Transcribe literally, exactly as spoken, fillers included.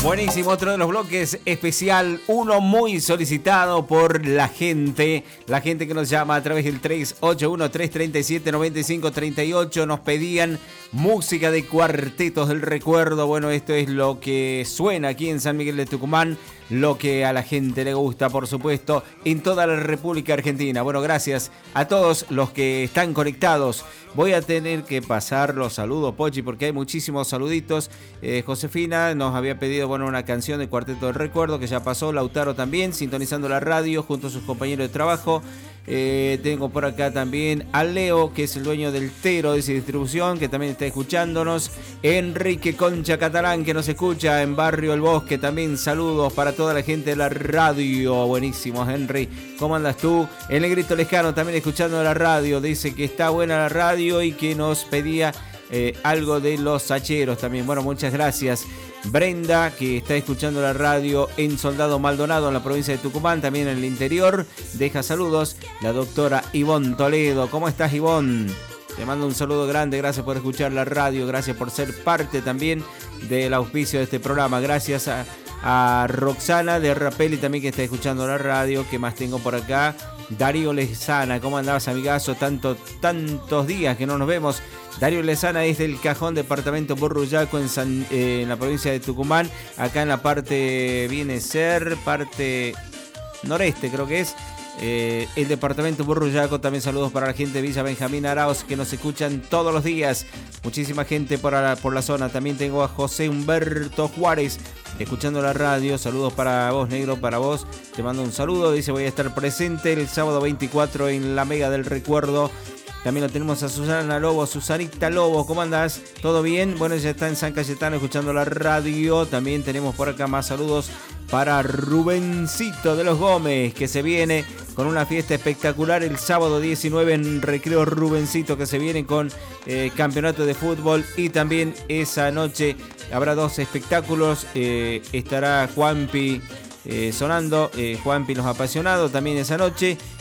Buenísimo, otro de los bloques especial, uno muy solicitado por la gente, la gente que nos llama a través del tres ocho uno, tres tres siete, nueve cinco tres ocho, nos pedían música de Cuartetos del Recuerdo. Bueno, esto es lo que suena aquí en San Miguel de Tucumán, lo que a la gente le gusta, por supuesto, en toda la República Argentina. Bueno, gracias a todos los que están conectados. Voy a tener que pasar los saludos, Pochi, porque hay muchísimos saluditos. Eh, Josefina nos había pedido, bueno, una canción de Cuarteto del Recuerdo, que ya pasó. Lautaro también, sintonizando la radio junto a sus compañeros de trabajo. Eh, tengo por acá también a Leo, que es el dueño del Tero de esa distribución, que también está escuchándonos. Enrique Concha Catalán, que nos escucha en Barrio El Bosque. También saludos para toda la gente de la radio. Buenísimo, Henry. ¿Cómo andas tú? El Negrito Lescano también escuchando la radio. Dice que está buena la radio y que nos pedía eh, algo de Los Sacheros también. Bueno, muchas gracias. Brenda, que está escuchando la radio en Soldado Maldonado, en la provincia de Tucumán, también en el interior, deja saludos. La doctora Ivonne Toledo. ¿Cómo estás, Ivonne? Te mando un saludo grande, gracias por escuchar la radio, gracias por ser parte también del auspicio de este programa. Gracias a, a Roxana de Rapelli también, que está escuchando la radio. ¿Qué más tengo por acá? Darío Lezana, ¿cómo andabas, amigazo? Tanto, tantos días que no nos vemos. Darío Lezana es del Cajón, departamento Burruyaco, en, San, eh, en la provincia de Tucumán. Acá en la parte, viene a ser parte noreste, creo que es. Eh, el departamento Burruyaco. También saludos para la gente de Villa Benjamín Arauz, que nos escuchan todos los días. Muchísima gente por la, por la zona. También tengo a José Humberto Juárez escuchando la radio. Saludos para vos, negro, para vos. Te mando un saludo. Dice: voy a estar presente el sábado veinticuatro en la Mega del Recuerdo. También lo tenemos a Susana Lobo, Susanita Lobo, ¿cómo andás? ¿Todo bien? Bueno, ya está en San Cayetano escuchando la radio. También tenemos por acá más saludos para Rubencito de los Gómez, que se viene con una fiesta espectacular el sábado diecinueve en Recreo Rubencito, que se viene con eh, campeonato de fútbol. Y también esa noche habrá dos espectáculos. Eh, estará Juanpi Eh, sonando, eh, Juanpi Los Apasionados también esa noche,